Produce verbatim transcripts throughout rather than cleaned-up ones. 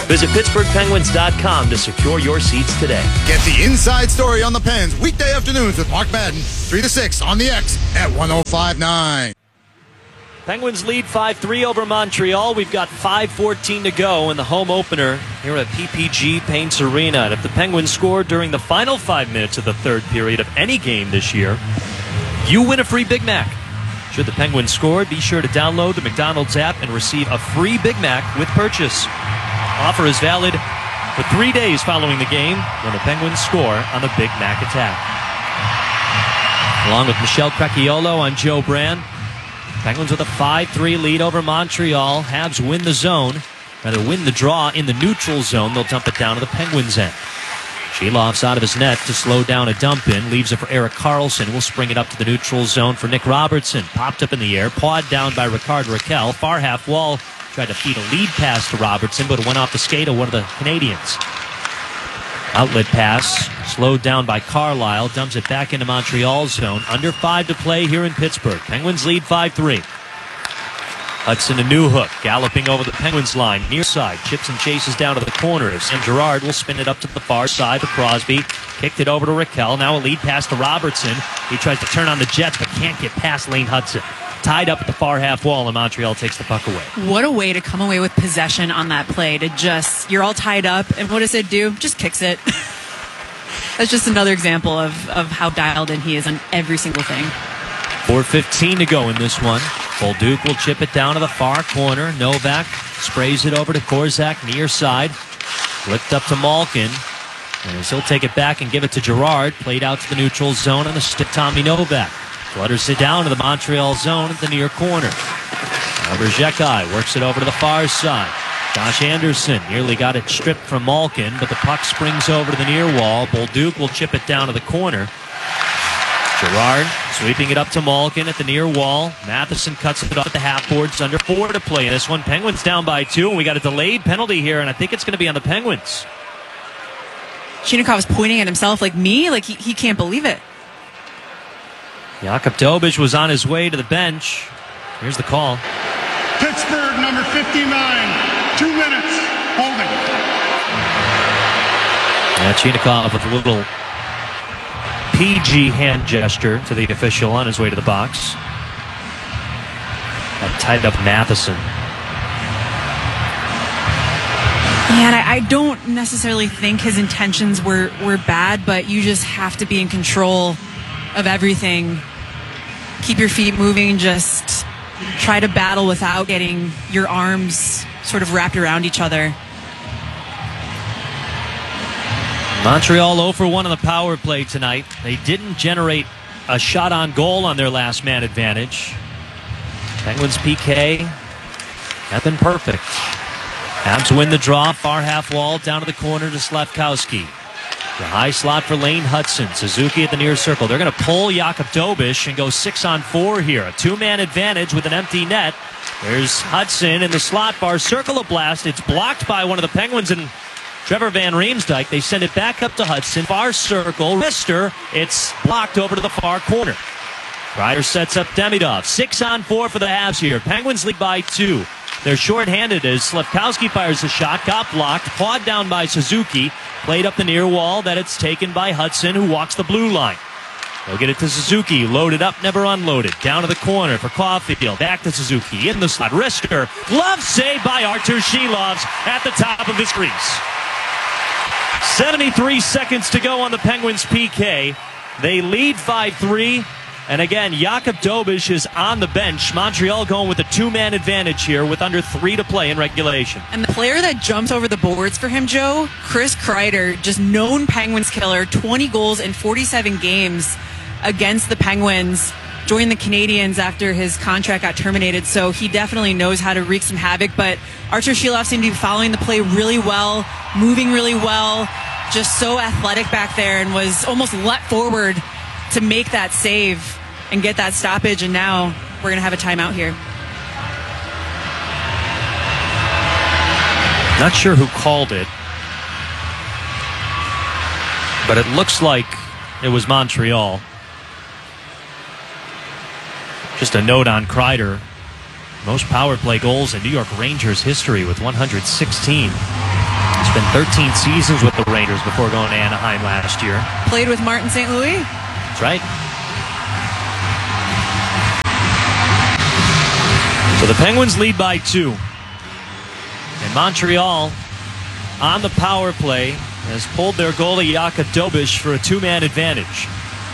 Visit Pittsburgh Penguins dot com to secure your seats today. Get the inside story on the Pens weekday afternoons with Mark Madden, three to six on the X at one oh five point nine. Penguins lead five three over Montreal. We've got five fourteen to go in the home opener here at P P G Paints Arena. And if the Penguins scored during the final five minutes of the third period of any game this year, you win a free Big Mac. Should the Penguins score, be sure to download the McDonald's app and receive a free Big Mac with purchase. Offer is valid for three days following the game when the Penguins score on the Big Mac attack. Along with Michelle Crecchiolo on Joe Brand, Penguins with a five three lead over Montreal. Habs win the zone, rather win the draw in the neutral zone. They'll dump it down to the Penguins' end. Sheloff's out of his net to slow down a dump in. Leaves it for Erik Karlsson. Will spring it up to the neutral zone for Nick Robertson. Popped up in the air. Pawed down by Rickard Rakell. Far half wall. Tried to feed a lead pass to Robertson, but it went off the skate of one of the Canadians. Outlet pass. Slowed down by Carlisle. Dumps it back into Montreal's zone. Under five to play here in Pittsburgh. Penguins lead five three. Hudson, a new hook, galloping over the Penguins line, near side, chips and chases down to the corners. And Gerard will spin it up to the far side for Crosby. Kicked it over to Rakell. Now a lead pass to Robertson. He tries to turn on the Jets, but can't get past Lane Hudson. Tied up at the far half wall, and Montreal takes the puck away. What a way to come away with possession on that play. To just, you're all tied up, and what does it do? Just kicks it. That's just another example of, of how dialed in he is on every single thing. four fifteen to go in this one. Bolduc will chip it down to the far corner. Novak sprays it over to Korzak near side. Flipped up to Malkin. And he'll take it back and give it to Gerard. Played out to the neutral zone on the stick. Tommy Novak flutters it down to the Montreal zone at the near corner. Now Bergevin works it over to the far side. Josh Anderson nearly got it stripped from Malkin, but the puck springs over to the near wall. Bolduc will chip it down to the corner. Gerard sweeping it up to Malkin at the near wall. Matheson cuts it off at the half boards. Under four to play in this one. Penguins down by two, and we got a delayed penalty here, and I think it's going to be on the Penguins. Chinakhov is pointing at himself like me, like he, he can't believe it. Jakub Dobeš was on his way to the bench. Here's the call. Pittsburgh, number fifty-nine, two minutes, holding. Yeah, Chinakhov with a little P G hand gesture to the official on his way to the box. That tied up Matheson. Yeah, and I, I don't necessarily think his intentions were, were bad, but you just have to be in control of everything. Keep your feet moving, just try to battle without getting your arms sort of wrapped around each other. Montreal oh for one on the power play tonight. They didn't generate a shot on goal on their last man advantage. Penguins P K have been perfect. Habs win the draw, far half wall, down to the corner to Slavkowski. The high slot for Lane Hudson. Suzuki at the near circle. They're going to pull Jakub Dobeš and go six on four here. A two-man advantage with an empty net. There's Hudson in the slot bar. Circle of blast. It's blocked by one of the Penguins and Trevor Van Riemsdyk. They send it back up to Hudson. Far circle. Wrister. It's blocked over to the far corner. Kreider sets up Demidov. Six on four for the Habs here. Penguins lead by two. They're shorthanded as Slavkowski fires a shot. Got blocked. Pawed down by Suzuki. Played up the near wall. That it's taken by Hudson, who walks the blue line. They'll get it to Suzuki. Loaded up, never unloaded. Down to the corner for Caulfield. Back to Suzuki. In the slot. Rister. Glove save by Artur Shilovs at the top of his crease. seventy-three seconds to go on the Penguins P K. They lead five three. And again, Jakub Dobeš is on the bench. Montreal going with a two-man advantage here with under three to play in regulation. And the player that jumps over the boards for him, Joe, Chris Kreider, just known Penguins killer, twenty goals in forty-seven games against the Penguins. Joined the Canadiens after his contract got terminated, so he definitely knows how to wreak some havoc. But Artur Shilov seemed to be following the play really well, moving really well, just so athletic back there, and was almost let forward to make that save and get that stoppage. And now we're going to have a timeout here. Not sure who called it, but it looks like it was Montreal. Just a note on Kreider. Most power play goals in New York Rangers history with one hundred sixteen. Spent thirteen seasons with the Raiders before going to Anaheim last year. Played with Martin Saint Louis. That's right. So the Penguins lead by two. And Montreal, on the power play, has pulled their goalie Jakub Dobiš for a two-man advantage.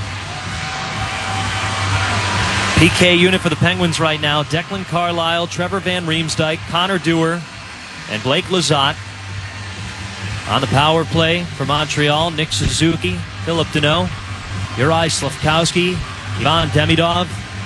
P K unit for the Penguins right now: Declan Carlisle, Trevor Van Riemsdyk, Connor Dewar, and Blake Lizotte. On the power play for Montreal: Nick Suzuki, Philip Deneau, Juraj Slafkowski, Ivan Demidov,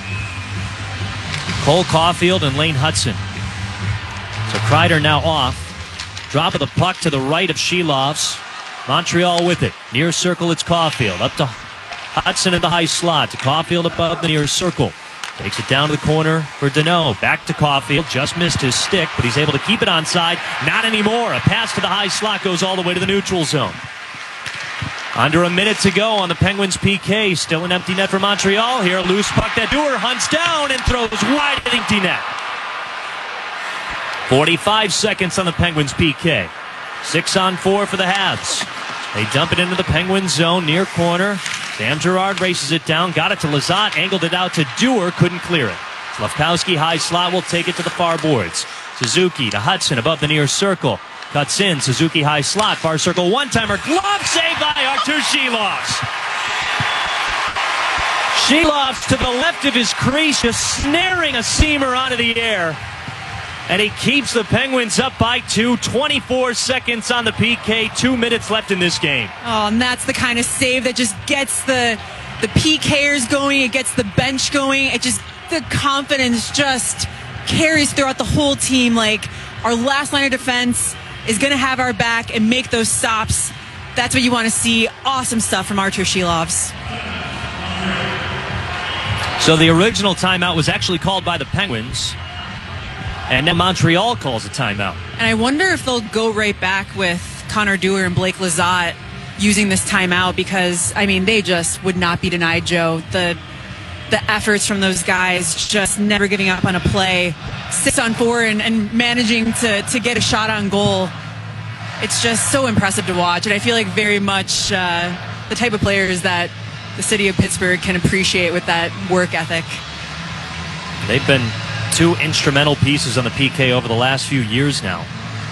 Cole Caulfield, and Lane Hudson. So Kreider now off. Drop of the puck to the right of Shilovs. Montreal with it. Near circle, it's Caulfield. Up to Hudson in the high slot. To Caulfield above the near circle. Takes it down to the corner for Deneau. Back to Caulfield. Just missed his stick, but he's able to keep it onside. Not anymore. A pass to the high slot goes all the way to the neutral zone. Under a minute to go on the Penguins P K. Still an empty net for Montreal here. Loose puck that Dewar hunts down and throws wide at empty net. forty-five seconds on the Penguins P K. Six on four for the Habs. They dump it into the Penguins zone, near corner. Sam Girard races it down, got it to Lizotte, angled it out to Dewar, couldn't clear it. Slafkowski, high slot, will take it to the far boards. Suzuki to Hudson above the near circle. Cuts in, Suzuki high slot, far circle, one-timer, glove save by Artur Shilovs. Shilovs to the left of his crease, just snaring a seamer onto the air. And he keeps the Penguins up by two. twenty-four seconds on the P K. Two minutes left in this game. Oh, and that's the kind of save that just gets the the PKers going. It gets the bench going. It just, the confidence just carries throughout the whole team. Like, our last line of defense is going to have our back and make those stops. That's what you want to see. Awesome stuff from Artur Shilovs. So the original timeout was actually called by the Penguins. And then Montreal calls a timeout. And I wonder if they'll go right back with Connor Dewar and Blake Lizotte using this timeout, because, I mean, they just would not be denied, Joe. The the efforts from those guys, just never giving up on a play. Six on four and, and managing to, to get a shot on goal. It's just so impressive to watch. And I feel like very much uh, the type of players that the city of Pittsburgh can appreciate with that work ethic. They've been two instrumental pieces on the P K over the last few years now.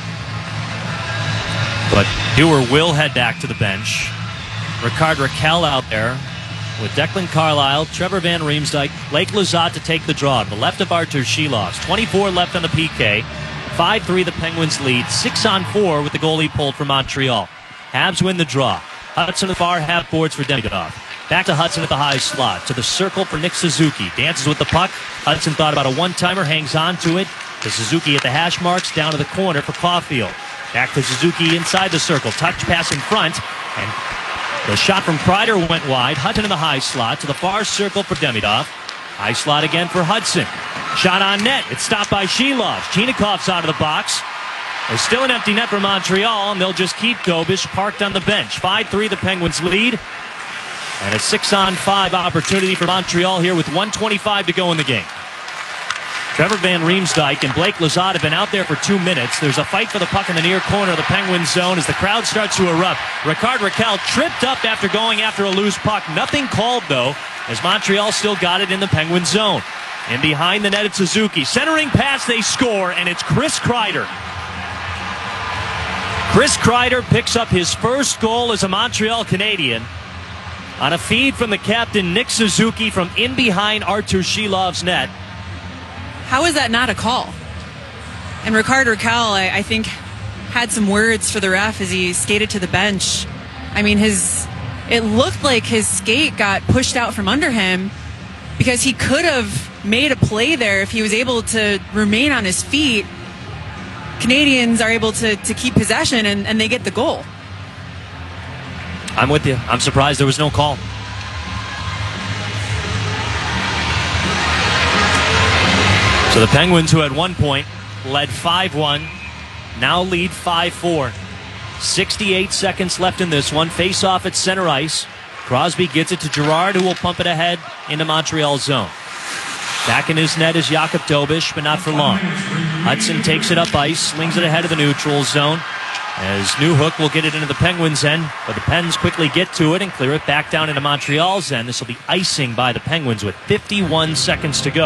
But Dewar will head back to the bench. Ricard Raquel out there with Declan Carlisle, Trevor Van Riemsdyk, Blake Lizotte to take the draw. To the left of Artur Shilovs. twenty-four left on the P K. five three the Penguins lead. Six on four with the goalie pulled for Montreal. Habs win the draw. Hudson at the far half boards for Demidov. Back to Hudson at the high slot. To the circle for Nick Suzuki. Dances with the puck. Hudson thought about a one-timer. Hangs on to it. To Suzuki at the hash marks. Down to the corner for Caulfield. Back to Suzuki inside the circle. Touch pass in front. And the shot from Kreider went wide. Hudson in the high slot. To the far circle for Demidov. High slot again for Hudson. Shot on net. It's stopped by Shilovs. Chinakov's out of the box. There's still an empty net for Montreal, and they'll just keep Dobiš parked on the bench. five three the Penguins lead. And a six-on-five opportunity for Montreal here with one twenty-five to go in the game. Trevor Van Riemsdyk and Blake Lizotte have been out there for two minutes. There's a fight for the puck in the near corner of the Penguins zone as the crowd starts to erupt. Ricard Raquel tripped up after going after a loose puck. Nothing called, though, as Montreal still got it in the Penguins zone. And behind the net, it's Suzuki. Centering pass, they score, and it's Chris Kreider. Chris Kreider picks up his first goal as a Montreal Canadian on a feed from the captain, Nick Suzuki, from in behind Artur Shilovs' net. How is that not a call? And Ricard Raquel, I, I think, had some words for the ref as he skated to the bench. I mean, his it looked like his skate got pushed out from under him because he could have made a play there if he was able to remain on his feet. Canadians are able to, to keep possession, and, and they get the goal. I'm with you. I'm surprised there was no call. So the Penguins, who at one point led five one, now lead five four. sixty-eight seconds left in this one. Face off at center ice. Crosby gets it to Girard, who will pump it ahead into Montreal zone. Back in his net is Jakub Dobiš, but not for long. Hudson takes it up ice, slings it ahead of the neutral zone. As Newhook will get it into the Penguins' end, but the Pens quickly get to it and clear it back down into Montreal's end. This will be icing by the Penguins with fifty-one seconds to go.